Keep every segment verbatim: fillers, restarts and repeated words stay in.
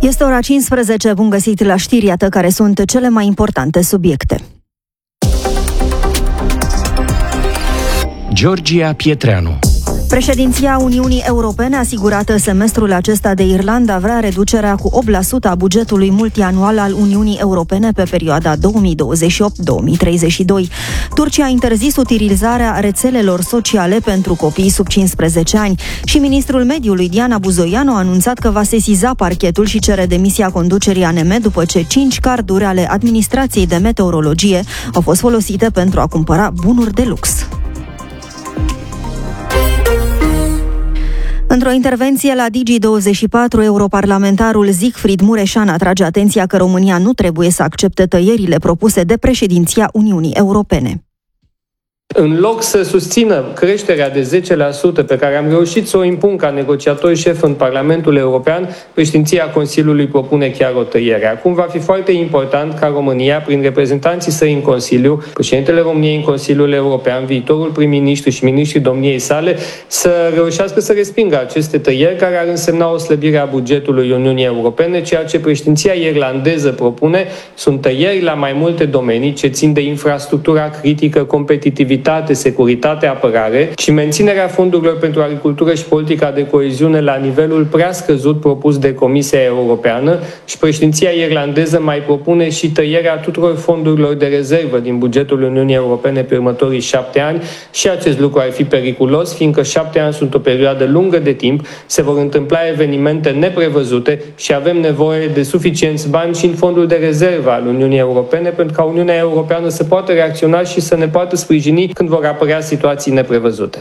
Este ora cincisprezece, bun găsit la știri, iată care sunt cele mai importante subiecte. Georgia Pietreanu. Președinția Uniunii Europene, asigurată semestrul acesta de Irlanda, vrea reducerea cu opt la sută a bugetului multianual al Uniunii Europene pe perioada două mii douăzeci și opt - două mii treizeci și doi. Turcia a interzis utilizarea rețelelor sociale pentru copiii sub cincisprezece ani și ministrul mediului Diana Buzoianu a anunțat că va sesiza parchetul și cere demisia conducerii A N M după ce cinci carduri ale administrației de meteorologie au fost folosite pentru a cumpăra bunuri de lux. Într-o intervenție la Digi douăzeci și patru, europarlamentarul Siegfried Mureșan atrage atenția că România nu trebuie să accepte tăierile propuse de președinția Uniunii Europene. În loc să susțină creșterea de zece la sută pe care am reușit să o impun ca negociator șef în Parlamentul European, președinția Consiliului propune chiar o tăiere. Acum va fi foarte important ca România, prin reprezentanții săi în Consiliu, președintele României în Consiliul European, viitorul prim-ministru și ministrii domniei sale, să reușească să respingă aceste tăieri care ar însemna o slăbire a bugetului Uniunii Europene. Ceea ce președinția irlandeză propune sunt tăieri la mai multe domenii ce țin de infrastructura critică, competitivitate, securitate, apărare și menținerea fondurilor pentru agricultură și politica de coeziune la nivelul prea scăzut propus de Comisia Europeană, și președinția irlandeză mai propune și tăierea tuturor fondurilor de rezervă din bugetul Uniunii Europene pe următorii șapte ani, și acest lucru ar fi periculos, fiindcă șapte ani sunt o perioadă lungă de timp, se vor întâmpla evenimente neprevăzute și avem nevoie de suficienți bani și în fondul de rezervă al Uniunii Europene pentru ca Uniunea Europeană să poată reacționa și să ne poată sprijini când vor apărea situații neprevăzute.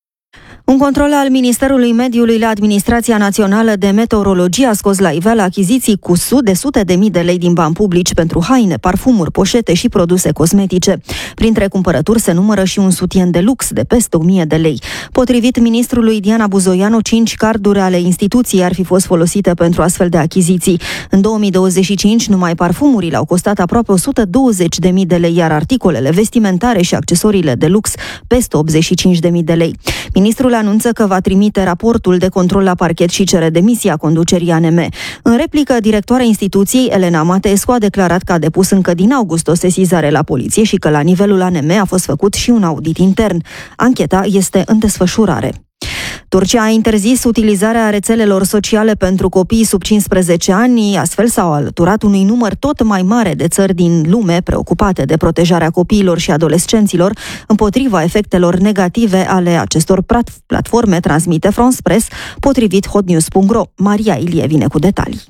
Un control al Ministerului Mediului la Administrația Națională de Meteorologie a scos la iveală achiziții cu de sute de mii de lei din bani publici pentru haine, parfumuri, poșete și produse cosmetice. Printre cumpărături se numără și un sutien de lux de peste o mie de lei. Potrivit ministrului Diana Buzoianu, cinci carduri ale instituției ar fi fost folosite pentru astfel de achiziții. În două mii douăzeci și cinci, numai parfumurile au costat aproape o sută douăzeci de mii de lei, iar articolele vestimentare și accesoriile de lux peste optzeci și cinci de mii de lei. Ministrul anunță că va trimite raportul de control la parchet și cere demisia conducerii A N M. În replică, directoarea instituției, Elena Mateescu, a declarat că a depus încă din august o sesizare la poliție și că la nivelul A N M a fost făcut și un audit intern. Ancheta este în desfășurare. Turcia a interzis utilizarea rețelelor sociale pentru copiii sub cincisprezece ani, astfel s-au alăturat unui număr tot mai mare de țări din lume preocupate de protejarea copiilor și adolescenților împotriva efectelor negative ale acestor platforme, transmite France Press, potrivit hotnews punct ro. Maria Ilie vine cu detalii.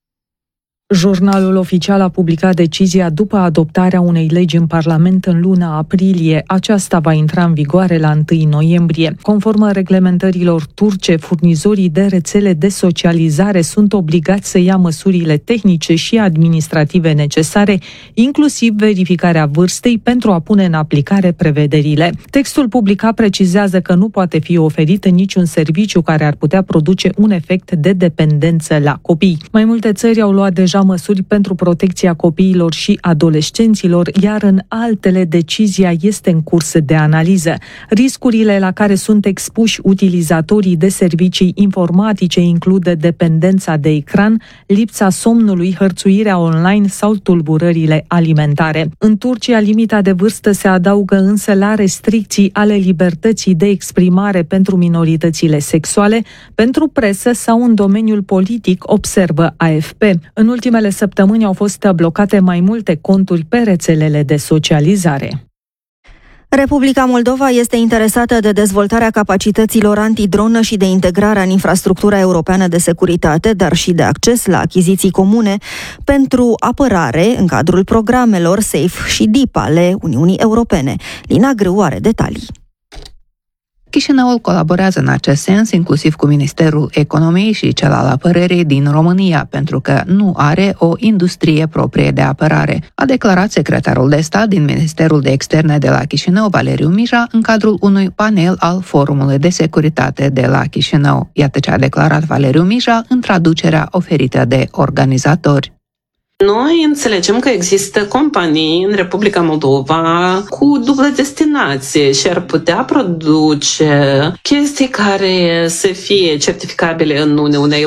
Jurnalul oficial a publicat decizia după adoptarea unei legi în Parlament în luna aprilie. Aceasta va intra în vigoare la întâi noiembrie. Conform reglementărilor turce, furnizorii de rețele de socializare sunt obligați să ia măsurile tehnice și administrative necesare, inclusiv verificarea vârstei, pentru a pune în aplicare prevederile. Textul publicat precizează că nu poate fi oferit niciun serviciu care ar putea produce un efect de dependență la copii. Mai multe țări au luat deja măsuri pentru protecția copiilor și adolescenților, iar în altele decizia este în curs de analiză. Riscurile la care sunt expuși utilizatorii de servicii informatice includ dependența de ecran, lipsa somnului, hărțuirea online sau tulburările alimentare. În Turcia, limita de vârstă se adaugă însă la restricții ale libertății de exprimare pentru minoritățile sexuale, pentru presă sau în domeniul politic, observă A F P. În ultimele săptămâni au fost blocate mai multe conturi pe rețelele de socializare. Republica Moldova este interesată de dezvoltarea capacităților antidronă și de integrarea în infrastructura europeană de securitate, dar și de acces la achiziții comune pentru apărare în cadrul programelor SAFE și DIP ale Uniunii Europene. Lina Grâu are detalii. Chișinăul colaborează în acest sens, inclusiv cu Ministerul Economiei și cel al Apărării din România, pentru că nu are o industrie proprie de apărare, a declarat secretarul de stat din Ministerul de Externe de la Chișinău, Valeriu Mija, în cadrul unui panel al Forumului de Securitate de la Chișinău. Iată ce a declarat Valeriu Mija în traducerea oferită de organizatori. Noi înțelegem că există companii în Republica Moldova cu dublă destinație și ar putea produce chestii care să fie certificabile în Uniunea Europeană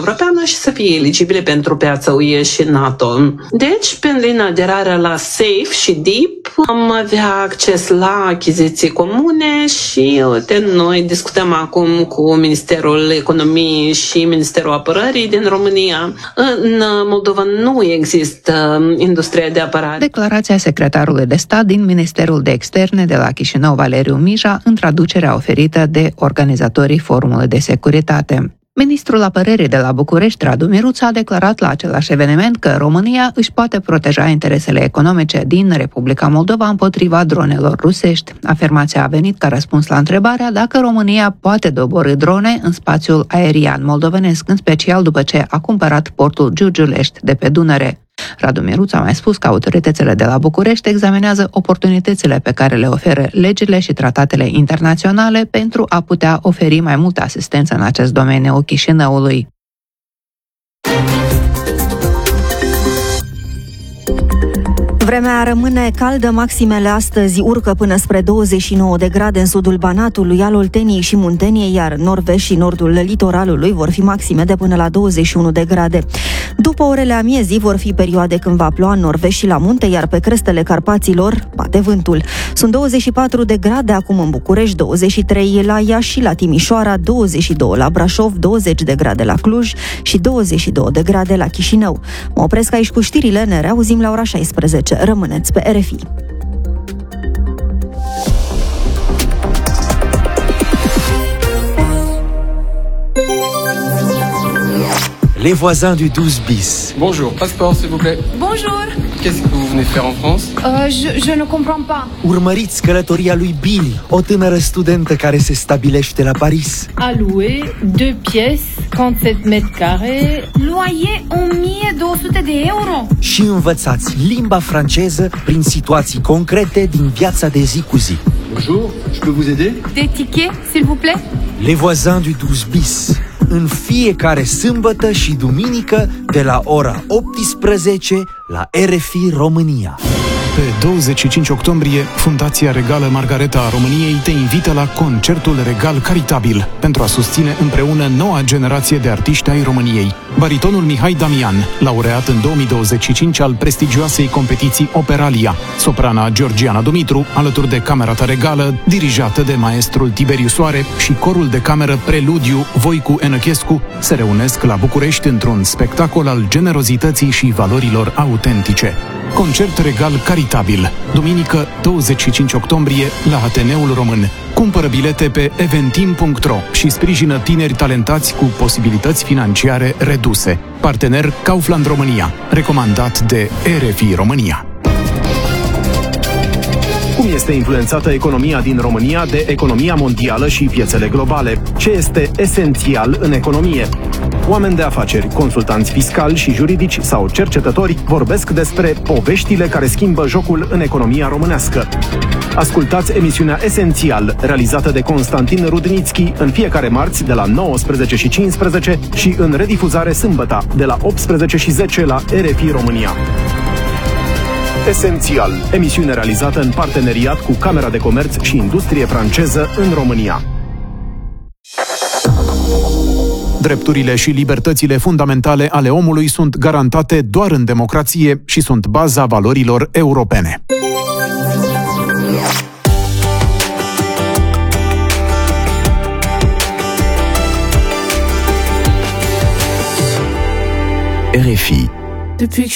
și să fie eligibile pentru piața U E și NATO. Deci, prin aderarea la SAFE și DEEP, am avea acces la achiziții comune și uite, noi discutăm acum cu Ministerul Economiei și Ministerul Apărării din România. În Moldova nu există industria de apărare. Declarația secretarului de stat din Ministerul de Externe de la Chișinău, Valeriu Mija, în traducerea oferită de organizatorii Forumului de Securitate. Ministrul Apărării de la București, Radu Miruță, a declarat la același eveniment că România își poate proteja interesele economice din Republica Moldova împotriva dronelor rusești. Afirmația a venit ca răspuns la întrebarea dacă România poate doborî drone în spațiul aerian moldovenesc, în special după ce a cumpărat portul Giurgiulești de pe Dunăre. Radu Miruță a mai spus că autoritățile de la București examinează oportunitățile pe care le oferă legile și tratatele internaționale pentru a putea oferi mai multă asistență în acest domeniu Chișinăului. Vremea rămâne caldă, maximele astăzi urcă până spre douăzeci și nouă de grade în sudul Banatului, al Olteniei și Munteniei, iar nord-vest și nordul litoralului vor fi maxime de până la douăzeci și unu de grade. După orele amiezii vor fi perioade când va ploua în nord-vest și la munte, iar pe crestele Carpaților bate vântul. Sunt douăzeci și patru de grade acum în București, douăzeci și trei la Iași și la Timișoara, douăzeci și doi la Brașov, douăzeci de grade la Cluj și douăzeci și doi de grade la Chișinău. Mă opresc aici cu știrile, ne reauzim la ora șaisprezece. Rămâneți pe R F I. Les voisins du douze bis. Bonjour, passeport s'il vous plaît. Bonjour. Qu'est-ce que vous venez faire en France? Euh, je, je ne comprends pas. Urmăriți călătoria lui Billy, o tânără studentă care se stabilește la Paris. À louer, deux pièces, cinquante-sept mètres carrés. Loyer o mie două sute de euro. Și învățați limba franceză prin situații concrete din viața de zi cu zi. Bonjour, je peux vous aider? Des tickets, s'il vous plaît? Les voisins du douze bis. În fiecare sâmbătă și duminică de la ora optsprezece la R F I România. Pe douăzeci și cinci octombrie, Fundația Regală Margareta a României te invită la Concertul Regal Caritabil pentru a susține împreună noua generație de artiști ai României. Baritonul Mihai Damian, laureat în două mii douăzeci și cinci al prestigioasei competiții Operalia, soprana Georgiana Dumitru, alături de Camerata Regală, dirijată de maestrul Tiberiu Soare, și corul de cameră Preludiu Voicu Enăchescu se reunesc la București într-un spectacol al generozității și valorilor autentice. Concert Regal Caritabil, duminică douăzeci și cinci octombrie la Ateneul Român. Cumpără bilete pe eventim punct ro și sprijină tineri talentați cu posibilități financiare reduse. Partener Kaufland România, recomandat de R F I România. Cum este influențată economia din România de economia mondială și piețele globale? Ce este esențial în economie? Oameni de afaceri, consultanți fiscali și juridici sau cercetători vorbesc despre poveștile care schimbă jocul în economia românească. Ascultați emisiunea Esențial, realizată de Constantin Rudnițchi, în fiecare marți de la nouăsprezece și cincisprezece și în redifuzare sâmbătă de la optsprezece și zece la R F I România. Esențial, emisiune realizată în parteneriat cu Camera de Comerț și Industrie franceză în România. Drepturile și libertățile fundamentale ale omului sunt garantate doar în democrație și sunt baza valorilor europene. R F I. Depuis que